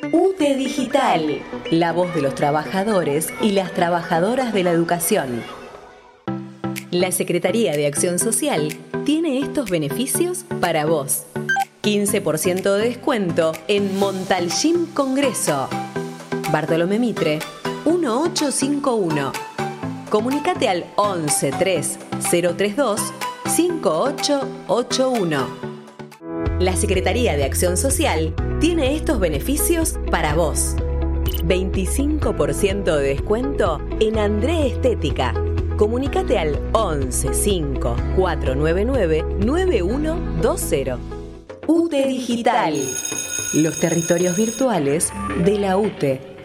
UTE Digital, la voz de los trabajadores y las trabajadoras de la educación. La Secretaría de Acción Social tiene estos beneficios para vos. 15% de descuento en Montalcín Congreso. Bartolomé Mitre, 1851. Comunicate al 11 3 032 5881. La Secretaría de Acción Social tiene estos beneficios para vos. 25% de descuento en André Estética. Comunicate al 11 5 499 9120. UTE Digital. Los territorios virtuales de la UTE.